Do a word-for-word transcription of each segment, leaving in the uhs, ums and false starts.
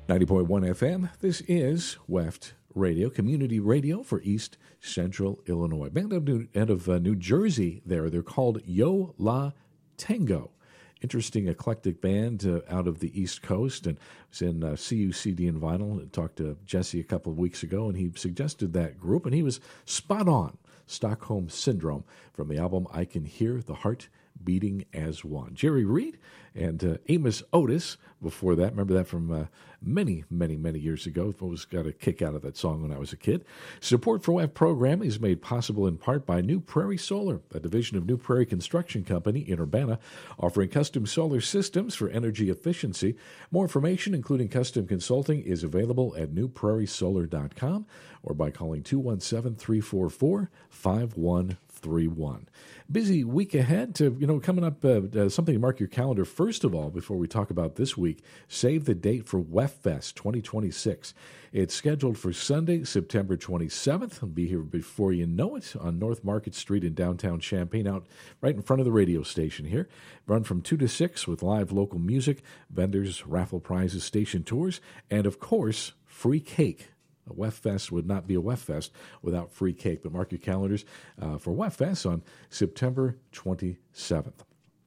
ninety point one F M, this is Weft Radio, community radio for East Central Illinois. Band out of New, out of, uh, New Jersey there. They're called Yo La Tengo. Interesting, eclectic band uh, out of the East Coast, and was in uh, C U C D and Vinyl. I talked to Jesse a couple of weeks ago, and he suggested that group, and he was spot on. Stockholm Syndrome from the album I Can Hear the Heart Beating as One. Jerry Reed and uh, Amos Otis before that. Remember that from uh, many, many, many years ago. I always got a kick out of that song when I was a kid. Support for W E F programming is made possible in part by New Prairie Solar, a division of New Prairie Construction Company in Urbana, offering custom solar systems for energy efficiency. More information, including custom consulting, is available at new prairie solar dot com or by calling two one seven, three four four, five one three one. Busy week ahead. To, you know, coming up, uh, uh, something to mark your calendar. First of all, before we talk about this week, save the date for W E F Fest twenty twenty-six. It's scheduled for Sunday, September twenty-seventh. It'll be here before you know it on North Market Street in downtown Champaign, out right in front of the radio station here. Run from two to six with live local music, vendors, raffle prizes, station tours, and, of course, free cake. A W E F Fest would not be a W E F Fest without free cake. But mark your calendars uh, for W E F Fest on September twenty-seventh.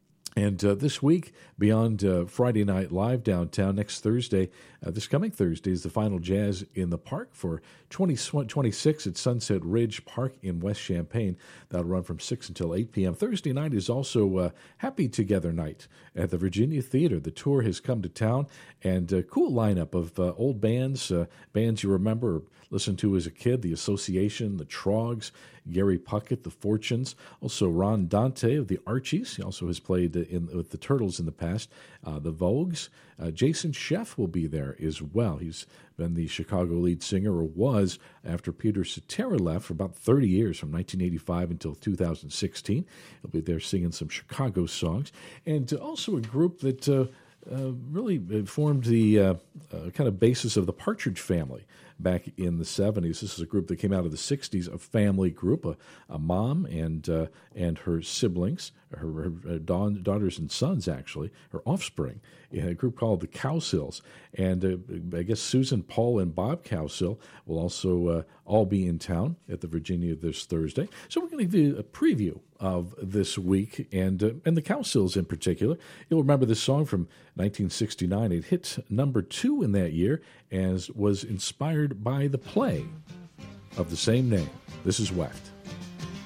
And uh, this week, beyond uh, Friday Night Live downtown, next Thursday, uh, this coming Thursday, is the final Jazz in the Park for twenty twenty-six at Sunset Ridge Park in West Champaign. That'll run from six until eight p.m. Thursday night is also uh, Happy Together Night at the Virginia Theater. The tour has come to town, and a cool lineup of uh, old bands, uh, bands you remember or listened to as a kid, The Association, The Trogs, Gary Puckett, The Fortunes, also Ron Dante of the Archies. He also has played in, with the Turtles in the past. Uh, the Vogues. Uh, Jason Scheff will be there as well. He's been the Chicago lead singer, or was, after Peter Cetera left for about thirty years, from nineteen eighty-five until two thousand sixteen. He'll be there singing some Chicago songs. And also a group that uh, uh, really formed the uh, uh, kind of basis of the Partridge Family back in the seventies. This is a group that came out of the sixties, a family group, a, a mom and uh, and her siblings, her, her, her daughters and sons, actually, her offspring, in a group called the Cowsills. And uh, I guess Susan, Paul, and Bob Cowsill will also uh, all be in town at the Virginia this Thursday. So we're going to give you a preview of this week, and uh, and the Cowsills in particular. You'll remember this song from nineteen sixty-nine. It hit number two in that year, as was inspired by the play of the same name. This is Weft.